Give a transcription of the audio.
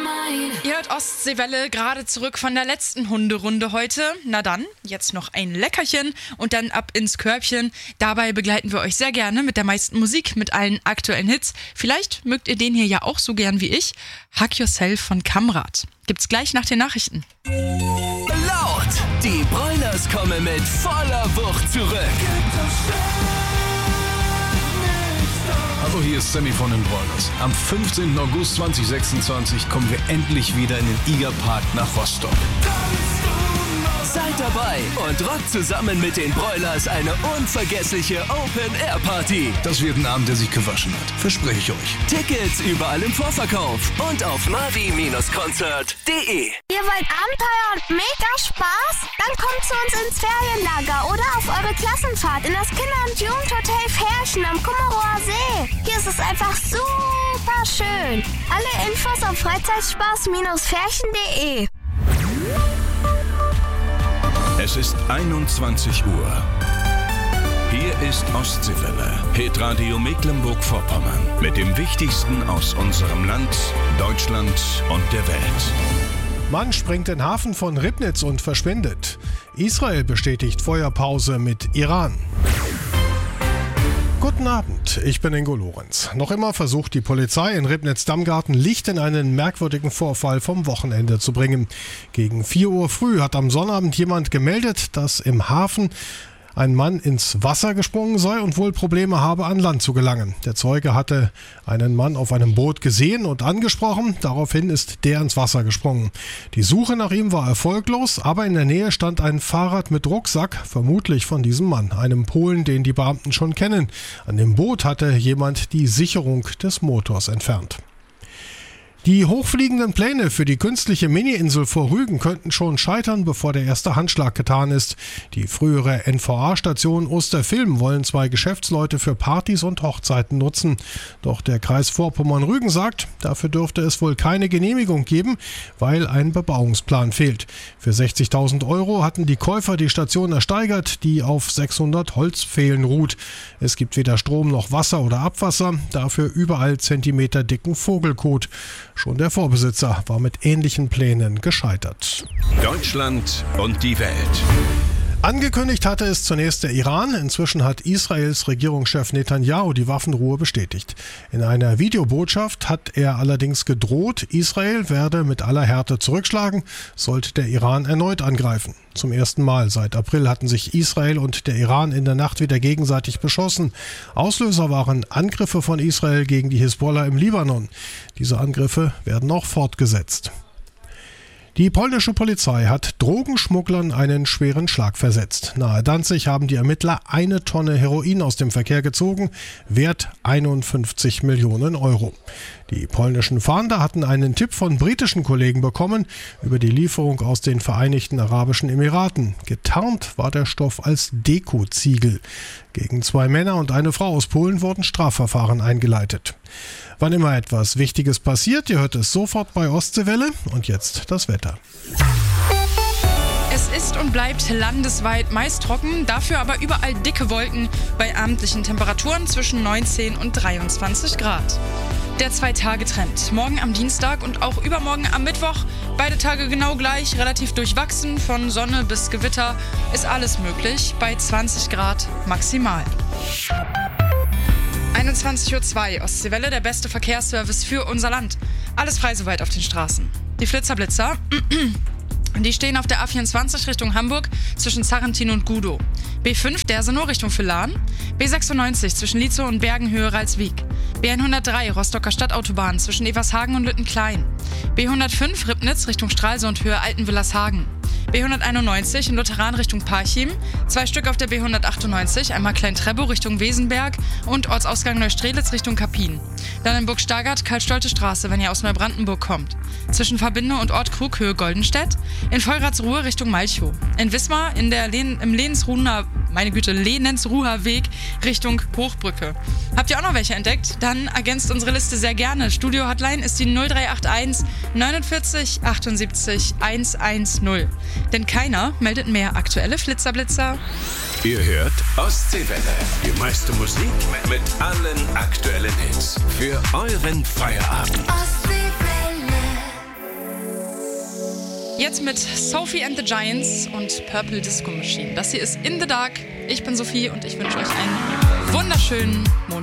Ihr hört Ostseewelle, gerade zurück von der letzten Hunderunde heute. Na dann, jetzt noch ein Leckerchen und dann ab ins Körbchen. Dabei begleiten wir euch sehr gerne mit der meisten Musik, mit allen aktuellen Hits. Vielleicht mögt ihr den hier ja auch so gern wie ich. Hug Yourself von Kamrat. Gibt's gleich nach den Nachrichten. Laut! Die Broilers kommen mit voller Wucht zurück. Hallo, hier ist Sammy von den Broilers. Am 15. August 2026 kommen wir endlich wieder in den Igerpark nach Rostock. Seid dabei und rockt zusammen mit den Broilers eine unvergessliche Open-Air-Party. Das wird ein Abend, der sich gewaschen hat. Verspreche ich euch. Tickets überall im Vorverkauf und auf mavi-konzert.de. Ihr wollt Abenteuer und mega Spaß? Dann kommt zu uns ins Ferienlager oder auf eure Klassenfahrt in das Kinder- und Jugendhotel Ferchen am Kummerower See. Hier ist es einfach super schön. Alle Infos auf Freizeitspaß-ferchen.de. Es ist 21 Uhr. Hier ist Ostseewelle, Hitradio Mecklenburg-Vorpommern. Mit dem Wichtigsten aus unserem Land, Deutschland und der Welt. Mann sprengt den Hafen von Ribnitz und verschwindet. Israel bestätigt Feuerpause mit Iran. Guten Abend, ich bin Ingo Lorenz. Noch immer versucht die Polizei in Ribnitz-Damgarten Licht in einen merkwürdigen Vorfall vom Wochenende zu bringen. Gegen 4 Uhr früh hat am Sonnabend jemand gemeldet, dass im Hafen ein Mann ins Wasser gesprungen sei und wohl Probleme habe, an Land zu gelangen. Der Zeuge hatte einen Mann auf einem Boot gesehen und angesprochen. Daraufhin ist der ins Wasser gesprungen. Die Suche nach ihm war erfolglos, aber in der Nähe stand ein Fahrrad mit Rucksack, vermutlich von diesem Mann, einem Polen, den die Beamten schon kennen. An dem Boot hatte jemand die Sicherung des Motors entfernt. Die hochfliegenden Pläne für die künstliche Mini-Insel vor Rügen könnten schon scheitern, bevor der erste Handschlag getan ist. Die frühere NVA-Station Osterfilm wollen 2 Geschäftsleute für Partys und Hochzeiten nutzen. Doch der Kreis Vorpommern-Rügen sagt, dafür dürfte es wohl keine Genehmigung geben, weil ein Bebauungsplan fehlt. Für 60.000 € hatten die Käufer die Station ersteigert, die auf 600 Holzpfählen ruht. Es gibt weder Strom noch Wasser oder Abwasser, dafür überall zentimeterdicken Vogelkot. Schon der Vorbesitzer war mit ähnlichen Plänen gescheitert. Deutschland und die Welt. Angekündigt hatte es zunächst der Iran. Inzwischen hat Israels Regierungschef Netanyahu die Waffenruhe bestätigt. In einer Videobotschaft hat er allerdings gedroht, Israel werde mit aller Härte zurückschlagen, sollte der Iran erneut angreifen. Zum ersten Mal seit April hatten sich Israel und der Iran in der Nacht wieder gegenseitig beschossen. Auslöser waren Angriffe von Israel gegen die Hisbollah im Libanon. Diese Angriffe werden auch fortgesetzt. Die polnische Polizei hat Drogenschmugglern einen schweren Schlag versetzt. Nahe Danzig haben die Ermittler 1 Tonne Heroin aus dem Verkehr gezogen, Wert 51 Millionen €. Die polnischen Fahnder hatten einen Tipp von britischen Kollegen bekommen über die Lieferung aus den Vereinigten Arabischen Emiraten. Getarnt war der Stoff als Dekoziegel. Gegen 2 Männer und eine Frau aus Polen wurden Strafverfahren eingeleitet. Wann immer etwas Wichtiges passiert, ihr hört es sofort bei Ostseewelle. Und jetzt das Wetter. Es ist und bleibt landesweit meist trocken, dafür aber überall dicke Wolken bei abendlichen Temperaturen zwischen 19 und 23 Grad. Der 2-Tage-Trend. Morgen am Dienstag und auch übermorgen am Mittwoch. Beide Tage genau gleich, relativ durchwachsen. Von Sonne bis Gewitter ist alles möglich bei 20 Grad maximal. 21:02 Uhr, Ostseewelle, der beste Verkehrsservice für unser Land. Alles frei soweit auf den Straßen. Die Flitzer-Blitzer, die stehen auf der A24 Richtung Hamburg zwischen Sarrentin und Gudow. B5 Dersenow Richtung Villahn. B96 zwischen Lietzow und Bergenhöhe Ralswiek. B103 Rostocker Stadtautobahn zwischen Evershagen und Lüttenklein. B105 Ribnitz Richtung Stralsund Höhe Altenwillershagen. B191 in Lutheran Richtung Parchim, 2 Stück auf der B198, einmal Klein-Treppow Richtung Wesenberg und Ortsausgang Neustrelitz Richtung Kapin. Dann in Burg-Stargard Karl-Stolte Straße, wenn ihr aus Neubrandenburg kommt. Zwischen Verbinde und Ort Krug Höhe Goldenstedt. In Vollratsruhe Richtung Malchow. In Wismar im Lehnsruher Weg Richtung Hochbrücke. Habt ihr auch noch welche entdeckt? Dann ergänzt unsere Liste sehr gerne. Studio-Hotline ist die 0381 49 78 110. Denn keiner meldet mehr aktuelle Flitzer-Blitzer. Ihr hört Ostseewelle. Die meiste Musik mit allen aktuellen Hits. Für euren Feierabend. Ostseewelle. Jetzt mit Sophie and the Giants und Purple Disco Machine. Das hier ist In the Dark. Ich bin Sophie und ich wünsche euch einen wunderschönen Montag.